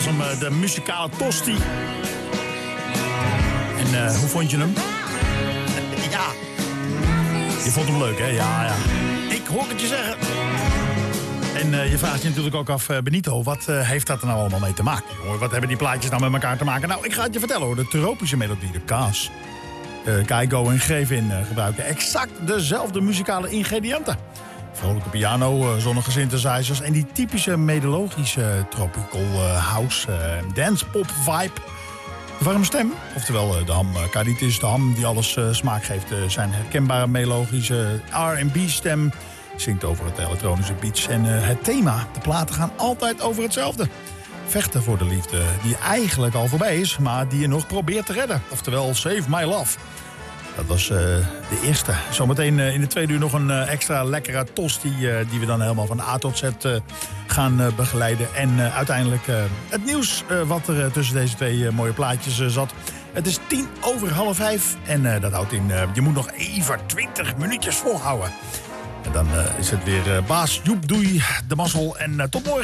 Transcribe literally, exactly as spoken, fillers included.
was hem, de muzikale tosti. En uh, hoe vond je hem? Ja. Je vond hem leuk, hè? Ja, ja. Ik hoor het je zeggen. En uh, je vraagt je natuurlijk ook af, uh, Benito, wat uh, heeft dat er nou allemaal mee te maken? Jongen? Wat hebben die plaatjes nou met elkaar te maken? Nou, ik ga het je vertellen hoor. De tropische melodie, de kaas. Uh, Keigo en Grevin uh, gebruiken exact dezelfde muzikale ingrediënten. Vrolijke piano, uh, zonnige synthesizers en die typische melodische tropical uh, house uh, dance pop vibe. De warme stem, oftewel uh, de ham uh, Caritis, de ham die alles uh, smaak geeft. Uh, zijn herkenbare melodische R en B stem zingt over het elektronische beats. En uh, het thema, de platen gaan altijd over hetzelfde. Vechten voor de liefde die eigenlijk al voorbij is, maar die je nog probeert te redden. Oftewel Save My Love. Dat was uh, de eerste. Zometeen uh, in de tweede uur nog een uh, extra lekkere tosti uh, die we dan helemaal van A tot Z uh, gaan uh, begeleiden. En uh, uiteindelijk uh, het nieuws uh, wat er uh, tussen deze twee uh, mooie plaatjes uh, zat. Het is tien over half vijf en uh, dat houdt in, uh, je moet nog even twintig minuutjes volhouden. En dan uh, is het weer uh, baas Joep Doei, de mazzel en uh, tot morgen.